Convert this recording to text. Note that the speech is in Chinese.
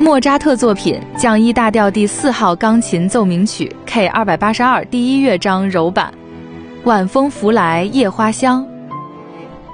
莫扎特作品降E大调第4号钢琴奏鸣曲 K282 第1乐章柔版。晚风拂来夜花香，